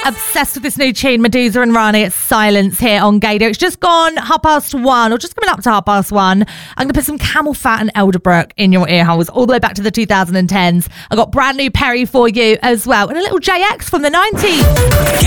Obsessed with this new tune, Medusa and Rani. It's Silence here on Gaydar. It's just gone 1:30, or just coming up to 1:30. I'm going to put some Camel Fat and Elderbrook in your ear holes all the way back to the 2010s. I got brand new Perry for you as well, and a little JX from the 90s.